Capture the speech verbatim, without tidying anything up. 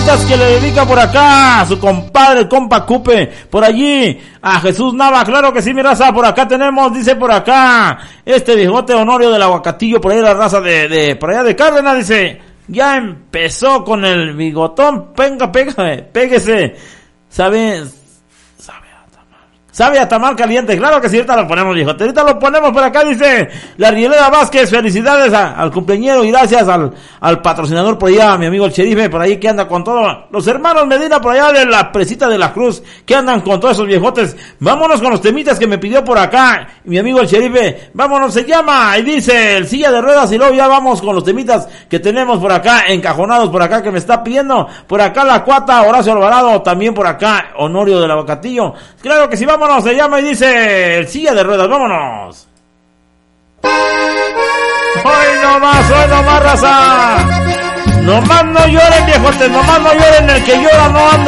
temitas que le dedica por acá a su compadre, el compa Cupe, por allí, a Jesús Nava, claro que sí, mi raza, por acá tenemos, dice por acá, este viejote Honorio del Aguacatillo, por ahí la raza de, de, por allá de Cárdenas, dice, ya empezó con el bigotón, venga, pégame, péguese, ¿sabes? Sabe a tamal caliente, claro que sí, ahorita lo ponemos, viejo. Ahorita lo ponemos por acá, dice la Rielera Vázquez, felicidades a, al cumpleañero y gracias al, al patrocinador por allá, mi amigo el Cherife, por ahí que anda con todo. Los hermanos Medina por allá de la Presita de la Cruz, que andan con todos esos viejotes. Vámonos con los temitas que me pidió por acá, mi amigo el Cherife. Vámonos, se llama, y dice, el Silla de Ruedas, y luego ya vamos con los temitas que tenemos por acá, encajonados por acá, que me está pidiendo. Por acá la Cuata, Horacio Alvarado, también por acá, Honorio del Aguacatillo. Claro que sí, vamos. Vámonos, se llama y dice el Silla de Ruedas, vámonos. Hoy nomás, hoy nomás, raza. Nomás no lloren, viejotes, nomás no lloren, el que llora no anda.